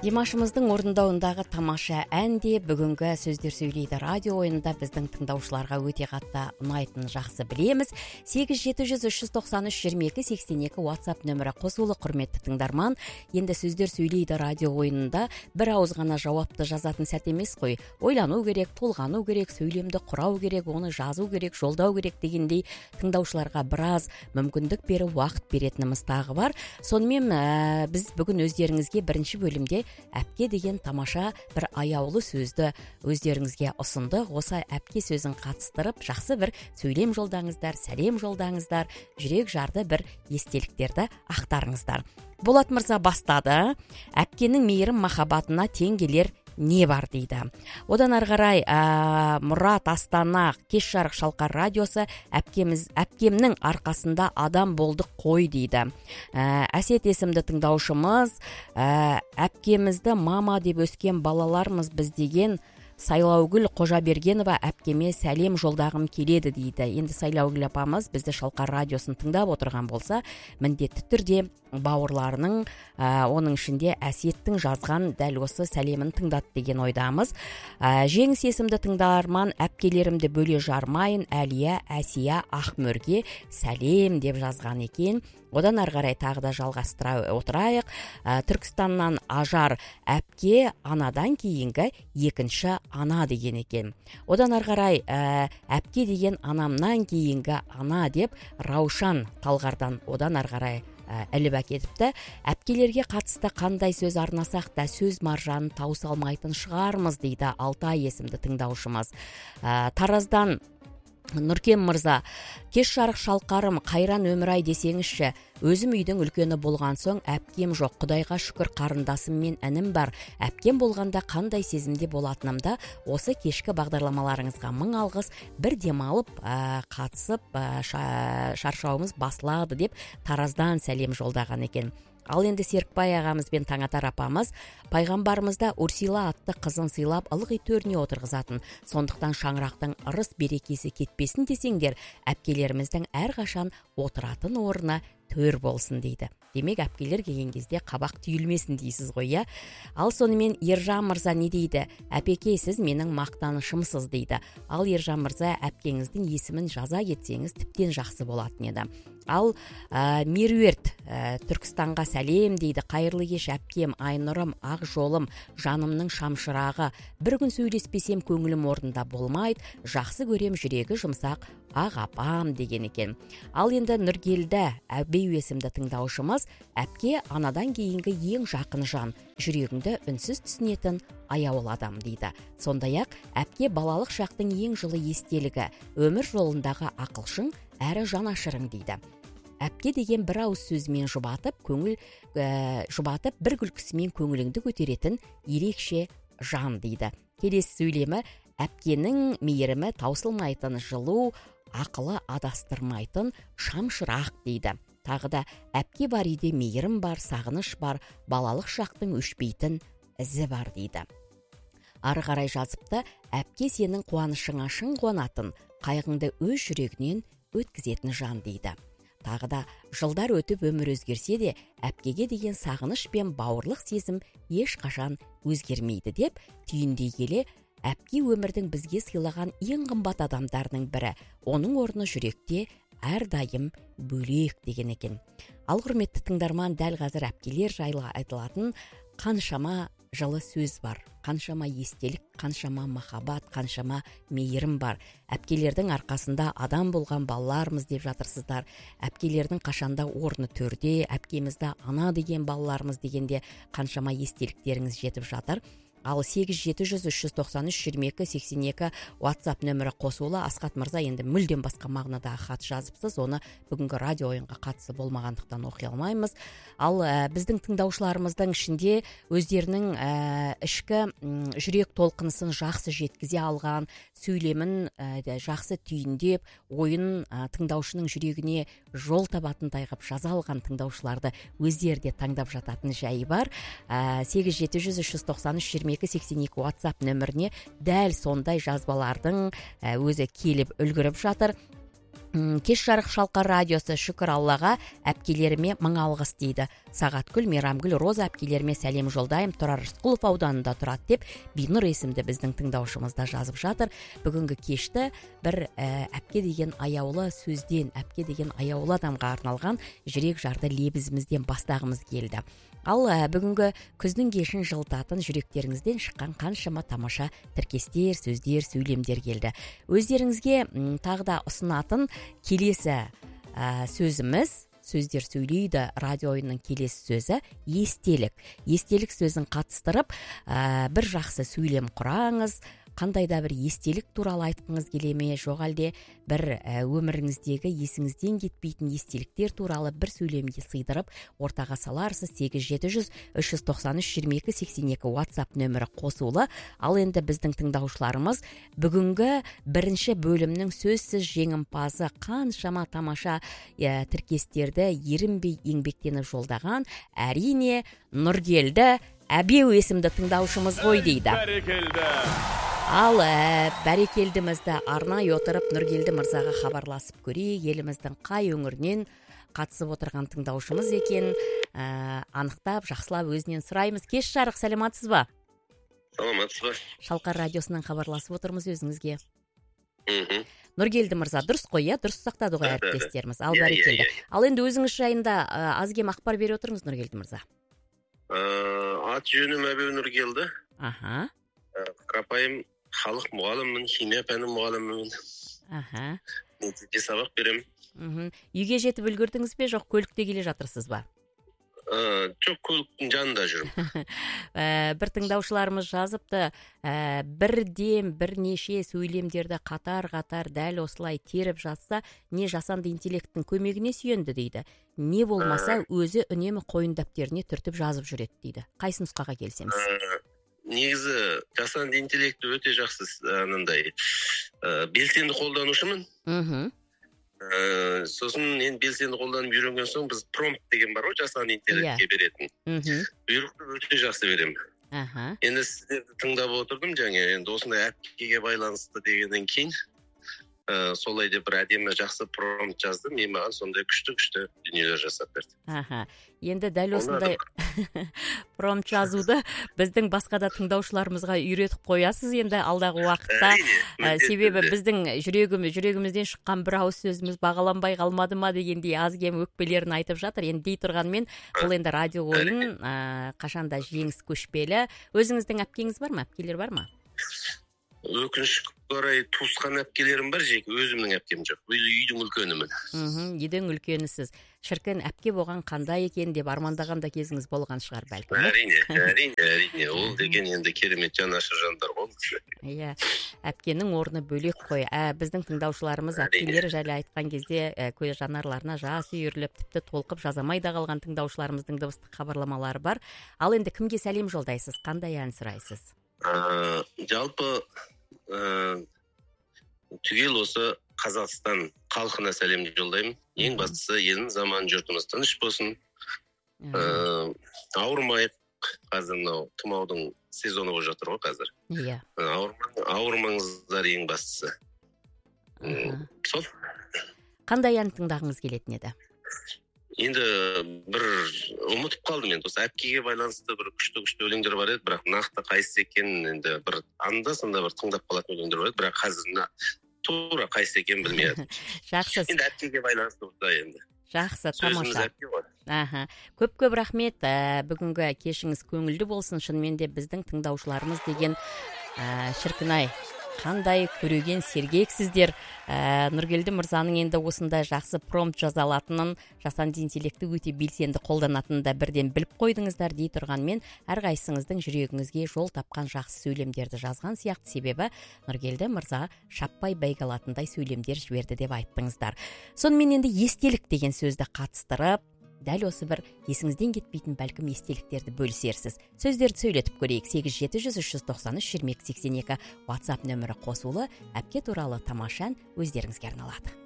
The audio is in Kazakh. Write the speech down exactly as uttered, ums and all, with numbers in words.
Димашымыздың орындауындағы тамаша әнде бүгінгі сөздер сөйлейді радио ойынында біздің тыңдаушыларға өте қатты ұнайтын жақсы білеміз. сегіз жеті жүз үш жүз тоқсан үш жиырма екі сексен екі WhatsApp нөмірі қосулы, құрметті тыңдарман. Енді сөздер сөйлейді радио ойынында бір ауыз ғана жауапты жазатын сәт емес қой. Ойлану керек, толғану керек, сөйлемді құрау керек, оны жазу керек, жолдау керек дегендей тыңдаушыларға біраз мүмкіндік беріп, уақыт беретініміз тағы бар. Сонымен ә, біз бүгін өздеріңізге бірінші бөлімде әпке деген тамаша бір аяулы сөзді өздеріңізге ұсынды. Осы әпке сөзін қатыстырып, жақсы бір сөйлем жолдаңыздар, сәлем жолдаңыздар, жүрек жарды бір естеліктерді ақтарыңыздар. Болат мырза бастады. Әпкенің мейірім махаббатына тең келер не бар дейді. Одан ары қарай ә, Мұрат Астана кеш жарық шалқар радиосы әпкеміз әпкемнің арқасында адам болдық қой дейді. Ә, Әсет есімді тыңдаушымыз ә, әпкемізді мама деп өскен балалармыз біз деген Сайлаугүл Қожабергенова әпкеме сәлем жолдағым келеді дейді. Енді Сайлаугүл апамыз бізді шалқар радиосын тыңдап отырған болса, міндетті түрде бауырларының, ә, оның ішінде Әсеттің жазған дәл осы сәлемін тыңдат деген ойдамыз. Ә, Жеңіс есімді тыңдарман әпкелерімді бөле жармайын, Әлия, Әсия, Ақмөрге сәлем деп жазған екен. Одан ары қарай тағы да жалғастыра отырайық. Ә, Түркістаннан Ажар әпке анадан кейінгі екінші ана деген екен. Одан ары қарай ә, әпке деген анамнан кейінгі ана деп Раушан Талғардан одан ары қарай іліп әкетіпті. Әпкелерге қатысты қандай сөз арнасақ та сөз маржанын тауыса алмайтын шығармыз дейді Алтай есімді тыңдаушымыз. Ә, Тараздан Нұркен мырза, кеш жарық шалқарым, қайран өмірай десеңізші, өзім үйдің үлкені болған соң әпкем жоқ, Құдайға шүкір қарындасым мен інім бар. Әпкем болғанда қандай сезімде болатынымда осы кешкі бағдарламаларыңызға мың алғыс, бір демалып ә, қатысып ә, шаршауымыз басылады деп Тараздан сәлем жолдаған екен. Ал енді Серікбай ағамыз бен Таңатар апамыз пайғамбарымызда Урсила атты қызын сыйлап ылғи төріне отырғызатын. Сондықтан шаңырақтың ырыс берекесі кетпесін десеңдер, әпкелеріміздің әрқашан отыратын орны төр болсын дейді. Демек, әпкелер келген кезде қабақ түйілмесін дейсіз ғой, я? Ал сонымен Ержан мырза не дейді? Әпеке, сіз менің мақтанышымсыз дейді. Ал Ержан мырза, әпкеңіздің есімін жаза кетсеңіз тіптен жақсы болатын еді. Ал ә, Меруерт ә, Түркістанға сәлем дейді. Қайырлы кеш әпкем, Айнұрым, ақ жолым, жанымның шамшырағы. Бір күн сөйлеспесем көңілім орнында болмайды, жақсы көрем жүрегі жұмсақ ақ апам деген екен. Ал енді Нұргелді Әбей есімді тыңдаушымыз, әпке анадан кейінгі ең жақын жан, жүрегіңді үнсіз түсінетін аяулы адам дейді. Сондай-ақ әпке балалық шақтың ең жылы естелігі, өмір жолындағы ақылшың әрі жанашырың дейді. Әпке деген бір ауыз сөзімен жұбатып, көңіл ә, жұбатып бір күлкісімен көңіліңді көтеретін ерекше жан дейді. Келесі сөйлемі, әпкенің мейірімі таусылмайтын жылу, ақылы адастырмайтын шамшырақ дейді. Тағы да әпке бар үйде мейірім бар, сағыныш бар, балалық шақтың өшпейтін ізі бар дейді. Ары қарай жазыпты, әпке сенің қуанышыңа шын қуанатын, қайғыңды өз жүрегінен өткізетін жан дейді. Тағы да жылдар өтіп өмір өзгерсе де, әпкеге деген сағыныш пен бауырлық сезім ешқашан өзгермейді деп түйіндей келе, әпке өмірдің бізге сыйлаған ең қымбат адамдарының бірі, оның орны жүректе әрдайым бөлек деген екен. Ал құрметті тыңдарман, дәл қазір әпкелер жайлы айтылатын қаншама жылы сөз бар, қаншама естелік, қаншама махаббат, қаншама мейірім бар. Әпкелердің арқасында адам болған балалармыз деп жатырсыздар. Әпкелердің қашанда орны төрде, әпкемізді ана деген балалармыз дегенде қаншама естеліктеріңіз жетіп жатыр. Ал сегіз жеті жүз үш жүз тоқсан үш жиырма екі сексен екі WhatsApp нөмірі қосулы. Асқат мырза, енді мүлдем басқа мағынадағы хат жазыпсыз, оны бүгінгі радио ойынға қатысы болмағандықтан оқи алмаймыз. Ал ә, біздің тыңдаушыларымыздың ішінде өздерінің ә, ішкі м, жүрек толқынысын жақсы жеткізе алған, сөйлемін ә, жақсы түйіндеп, ойын ә, тыңдаушының жүрегіне жол табатындай қылып жаза алған тыңдаушыларды өздері де таңдап жататын жайы бар. Ә, сегіз жеті жүз үш жүз тоқсан үш жиырма екі сексен екі WhatsApp нөміріне дәл сондай жазбалардың өзі келіп үлгіріп жатыр. Кеш жарық Шалқар радиосы шүкір Аллаға, әпкелеріме мың алғыс дейді. Сағатгүл, Мейрамгүл, Роза әпкелеріме сәлем жолдайым, Тұрар Рысқұлов ауданында тұрады деп Бинұр есімді біздің тыңдаушымызда жазып жатыр. Бүгінгі кешті бір ә, әпке деген аяулы сөзден, әпке деген аяулы адамға арналған жүрек жарды лебізімізден бастағымыз келді. Ал ә, бүгінгі күздің кешін жылытатын жүректеріңізден шыққан қаншама тамаша тіркестер, сөздер, сөйлемдер келді. Өздеріңізге м, тағы да ұсынатын келесі ә, сөзіміз, сөздер сөйлейді радио ойынның келесі сөзі естелік. Естелік сөзін қатыстырып, ә, бір жақсы сөйлем құраңыз. Қандай да бір естелік туралы айтқыңыз келе ме, жоқ әлде бір ә, өміріңіздегі есіңізден кетпейтін естеліктер туралы бір сөйлемге сыйдырып ортаға саларсыз. Сегіз жеті жүз үш жүз тоқсан үш жиырма екі сексен екі WhatsApp нөмірі қосулы. Ал енді біздің тыңдаушыларымыз бүгінгі бірінші бөлімнің сөзсіз жеңімпазы қаншама тамаша ә, тіркестерді ерінбей еңбектеніп жолдаған әрине Нұргелді Әбеу есімді тыңдаушымыз ғой дейді. Бәрекелді. Ал ә, бәрекелдімізді арнай отырып Нұргелді мырзаға хабарласып көрейік. Еліміздің қай өңірінен қатысып отырған тыңдаушымыз екен, ә, анықтап, жақсылап өзінен сұраймыз. Кеш жарық, сәлематсыз ба? Саламатсыз ба? Шалқар радиосынан хабарласып отырмыз өзіңізге. Мхм. Нұргелді мырза, дұрыс қой, иә? Дұрыс сақтады ғой әріптестеріміз. Ал Иә, иә, бәрекелді. иә. Ал енді өзіңіз жайында ә, азгем ақпар бере отырыңыз, Нұргелді мырза. Ә, ат жөнім Әбеу Нұргелді. Аха, Ә, Қарапайым халық мұғаліммін, химия пәні мұғаліммін. аха. Мектепте сабақ беремін. Мгм. Үйге жетіп үлгердіңіз бе, жоқ көлікте келе жатырсыз ба? Ә, жоқ, көліктің жанында жүрмін. Ә, бір тыңдаушыларымыз жазыпты, ә, бірден бірнеше сөйлемдерді қатар-қатар дәл осылай теріп жатса, не жасанды интеллекттің көмегіне сүйенді дейді. Не болмаса өзі үнемі қойын дәптеріне түртіп жазып жүреді дейді. Қайсы нұсқаға келсеміз? Ә, негізі жасанды интеллекті өте жақсы анандай ә, белсенді қолданушымын. Мхм. Ә, сосын енді белсенді қолданып үйренген соң біз промпт деген бар ғой, жасанды интеллектке беретін. Мхм. Бұйрықты өте жақсы беремін. Аха. Енді сіздерді тыңдап отырдым жаңа, енді осындай әпкеге байланысты дегеннен кейін ә, солай деп бір әдемі жақсы промпт жазды, мен маған сондай күшті-күшті дүниелер жасап берді. Аха. Енді дәл осындай промпт жазуды біздің басқа да тыңдаушыларымызға үйретіп қоясыз енді алдағы уақытта. Әрине, Ә, міндетті себебі түрде. біздің жүрегіміз, жүрегімізден шыққан бір ауыз сөзіміз бағаланбай қалмады ма дегендей аз-кем өкпелерін айтып жатыр. Енді дей тұрғанмен, бұл енді радио ойын ә, қашанда жеңіс көшпелі. Өзіңіздің әпкеңіз бар ма? Әпкелер бар ма? Өкінішке орай туысқан әпкелерім бар, жеке өзімнің әпкем жоқ. Үйдің үлкенімін. Мхм, үйдің үлкенісіз. Шіркін әпке болған қандай екен деп армандаған да кезіңіз болған шығар бәлкім. иә? Әрине, әрине, әрине. Ол деген енді керемет жанашыр жандар ғой. Иә, әпкенің орны бөлек қой. Ә, біздің тыңдаушыларымыз Әрине. әпкелері жайлы айтқан кезде ә, көз жанарларына жас үйіріліп, тіпті толқып жазамай да қалған тыңдаушыларымыздың дыбыстық хабарламалары бар. Ал енді кімге сәлем жолдайсыз? Қандай ән сұрайсыз? Ә, жалпы ә, түгел осы Қазақстан халқына сәлем жолдаймын. Ең бастысы елін заман жұртымыз тыныш болсын. Ә, ауырмайық. Қазір мынау тұмаудың сезоны болып жатыр ғой қазір. Иә. Ауырмаң- ауырмаңыздар ең бастысы. Аха. Сол. Қандай ән тыңдағыңыз келетін еді? Енді бір ұмытып қалдым енді. Осы әпкеге байланысты бір күшті-күшті өлеңдер бар еді, бірақ нақты қайсысы екенін енді бір анда-санда бір тыңдап қалатын өлеңдер бар еді, бірақ қазір мына тура қайсысы екенін білмей жатырмын. Жақсы, Енді әпкеге байланысты болса енді. жақсы, Сөзіміз тамаша. әпке ғой. Аха. Көп-көп рахмет. Ә, бүгінгі кешіңіз көңілді болсын. Шынымен де біздің тыңдаушыларымыз деген ә, шіркінай, қандай көреген сергексіздер. Ә, Нұргелді мырзаның енді осындай жақсы промпт жаза алатынын, жасанды интеллекті өте белсенді қолданатынын да бірден біліп қойдыңыздар дей тұрғанмен, әрқайсыңыздың жүрегіңізге жол тапқан жақсы сөйлемдерді жазған сияқты. Себебі Нұргелді мырза шаппай байгалатындай сөйлемдер жіберді деп айттыңыздар. Сонымен енді естелік деген сөзді қатыстырып, дәл осы бір есіңізден кетпейтін бәлкім естеліктерді бөлісерсіз. Сөздерді сөйлетіп көрейік. Сегіз жеті жүз үш жүз тоқсан үш жиырма екі сексен екі WhatsApp нөмірі қосулы. Әпке туралы тамаша ән өздеріңізге арналады.